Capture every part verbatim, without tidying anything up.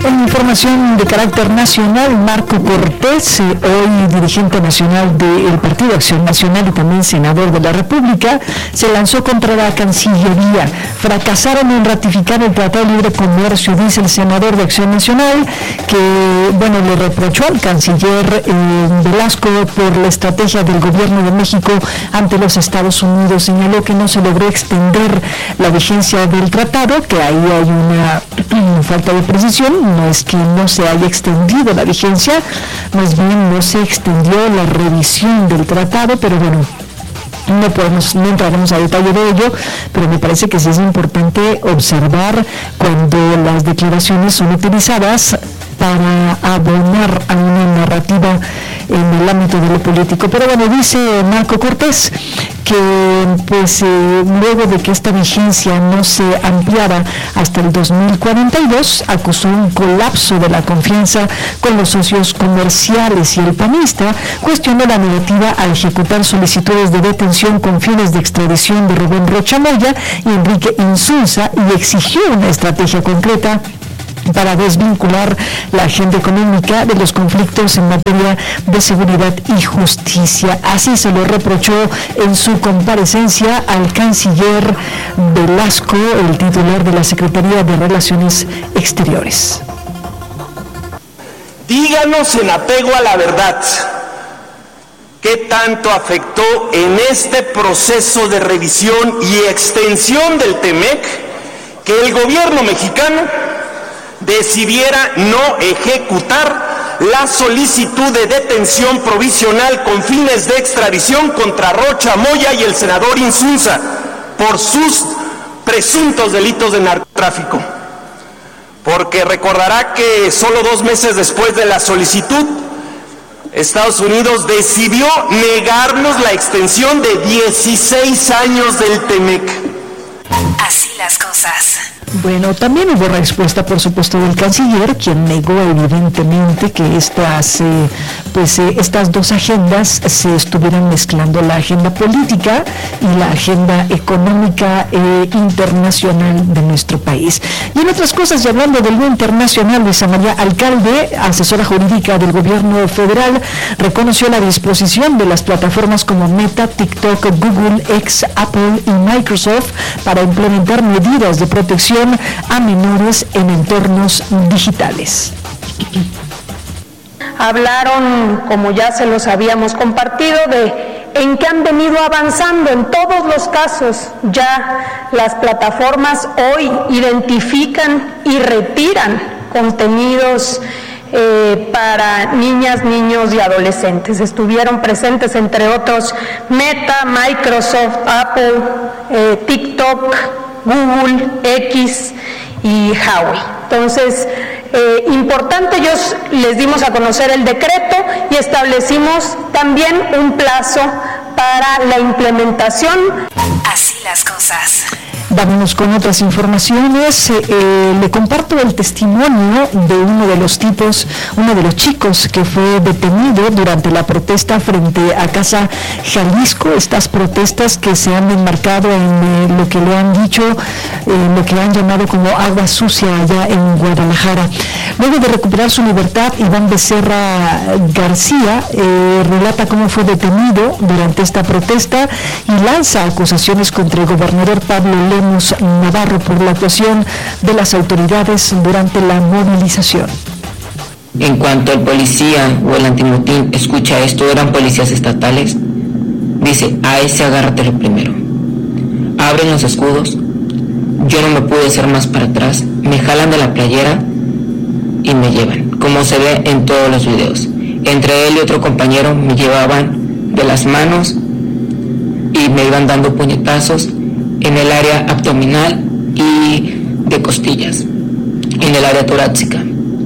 En información de carácter nacional, Marco Cortés, eh, hoy dirigente nacional del Partido Acción Nacional y también senador de la República, se lanzó contra la Cancillería. Fracasaron en ratificar el Tratado de Libre Comercio, dice el senador de Acción Nacional, que, bueno, le reprochó al canciller eh, Velasco por la estrategia del gobierno de México ante los Estados Unidos. Señaló que no se logró extender la vigencia del tratado, que ahí hay una falta de precisión. No es que no se haya extendido la vigencia, más bien no se extendió la revisión del tratado, pero bueno, no podemos, no entraremos a detalle de ello, pero me parece que sí es importante observar cuando las declaraciones son utilizadas para abonar a una narrativa en el ámbito de lo político. Pero bueno, dice Marco Cortés que pues eh, luego de que esta vigencia no se ampliara hasta el dos mil cuarenta y dos, acusó un colapso de la confianza con los socios comerciales, y el panista cuestionó la negativa a ejecutar solicitudes de detención con fines de extradición de Rubén Rocha Moya y Enrique Insulza, y exigió una estrategia concreta para desvincular la agenda económica de los conflictos en materia de seguridad y justicia. Así se lo reprochó en su comparecencia al canciller Velasco, el titular de la Secretaría de Relaciones Exteriores. Díganos en apego a la verdad, ¿qué tanto afectó en este proceso de revisión y extensión del TEMEC que el gobierno mexicano decidiera no ejecutar la solicitud de detención provisional con fines de extradición contra Rocha Moya y el senador Insulza por sus presuntos delitos de narcotráfico? Porque recordará que solo dos meses después de la solicitud, Estados Unidos decidió negarnos la extensión de dieciséis años del TEMEC. Así las cosas. Bueno, también hubo respuesta, por supuesto, del canciller, quien negó evidentemente que estas, eh, pues, eh, estas dos agendas se estuvieran mezclando, la agenda política y la agenda económica eh, internacional de nuestro país. Y en otras cosas, y hablando de lo internacional, Luisa María Alcalde, asesora jurídica del gobierno federal, reconoció la disposición de las plataformas como Meta, TikTok, Google, X, Apple y Microsoft para implementar medidas de protección a menores en entornos digitales. Hablaron, como ya se los habíamos compartido, de en qué han venido avanzando. En todos los casos ya las plataformas hoy identifican y retiran contenidos Eh, para niñas, niños y adolescentes. Estuvieron presentes, entre otros, Meta, Microsoft, Apple, eh, TikTok, Google, X y Huawei. Entonces, eh, importante, ellos les dimos a conocer el decreto y establecimos también un plazo para la implementación. Así las cosas. Vámonos con otras informaciones. Eh, eh, le comparto el testimonio de uno de los tipos, uno de los chicos que fue detenido durante la protesta frente a Casa Jalisco. Estas protestas que se han enmarcado en eh, lo que le han dicho, eh, lo que han llamado como agua sucia allá en Guadalajara. Luego de recuperar su libertad, Iván Becerra García eh, relata cómo fue detenido durante esta protesta y lanza acusaciones contra el gobernador Pablo Lemos Navarro por la actuación de las autoridades durante la movilización. En cuanto el policía o el antimotín escucha esto, eran policías estatales, dice: a ese agárratelo primero. Abren los escudos, yo no me pude hacer más para atrás, me jalan de la playera y me llevan, como se ve en todos los videos. Entre él y otro compañero me llevaban de las manos y me iban dando puñetazos en el área abdominal y de costillas, en el área torácica.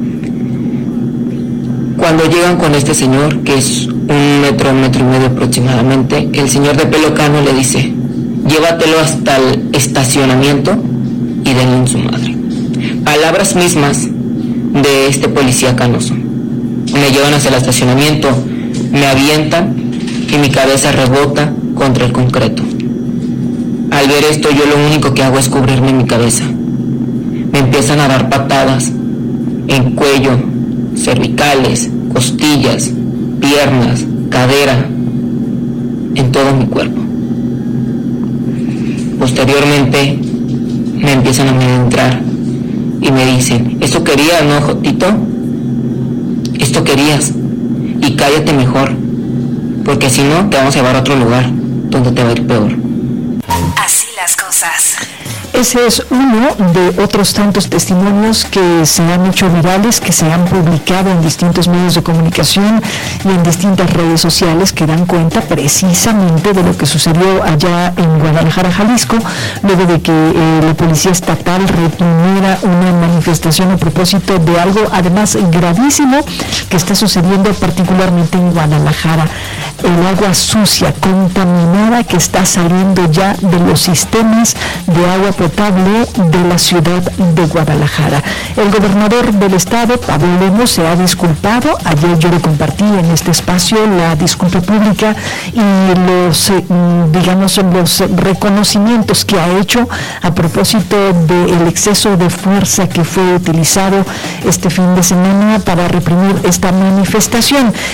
Cuando llegan con este señor, que es un metro, un metro y medio aproximadamente, el señor de pelo cano le dice: llévatelo hasta el estacionamiento y denle en su madre. Palabras mismas de este policía canoso. Me llevan hacia el estacionamiento, me avientan y mi cabeza rebota contra el concreto. Al ver esto, yo lo único que hago es cubrirme mi cabeza. Me empiezan a dar patadas, en cuello, cervicales, costillas, piernas, cadera, en todo mi cuerpo. Posteriormente me empiezan a amedrentar y me dicen, ¿esto querías, no, Jotito? Esto querías, y cállate mejor, porque si no te vamos a llevar a otro lugar donde te va a ir peor. Así las cosas. Ese es uno de otros tantos testimonios que se han hecho virales, que se han publicado en distintos medios de comunicación y en distintas redes sociales, que dan cuenta precisamente de lo que sucedió allá en Guadalajara, Jalisco, luego de que eh, la policía estatal reprimiera una manifestación a propósito de algo además gravísimo que está sucediendo particularmente en Guadalajara. El agua sucia, contaminada, que está saliendo ya de los sistemas de agua potable de la ciudad de Guadalajara. El gobernador del estado, Pablo Lemos, se ha disculpado. Ayer yo le compartí en este espacio la disculpa pública y los, eh, digamos, los reconocimientos que ha hecho a propósito del exceso de fuerza que fue utilizado este fin de semana para reprimir esta manifestación.